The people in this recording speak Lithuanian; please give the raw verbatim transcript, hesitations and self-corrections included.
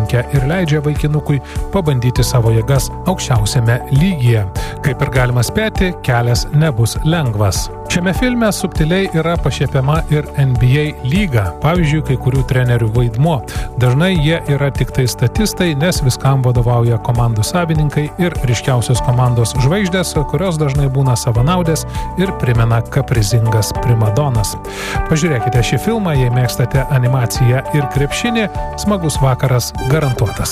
šeimininkė ir leidžia vaikinukui pabandyti savo jėgas aukščiausiame lygyje. Kaip ir galima spėti, kelias nebus lengvas. Šiame filme subtiliai yra pašiepiama ir N B A lyga, pavyzdžiui, kai kurių trenerių vaidmuo. Dažnai jie yra tik tai statistai, nes viskam vadovauja komandų savininkai ir ryškiausios komandos žvaigždės, kurios dažnai būna savanaudės ir primena kaprizingas primadonas. Pažiūrėkite šį filmą, jei mėgstate animaciją ir krepšinį, smagus vakaras garantuotas.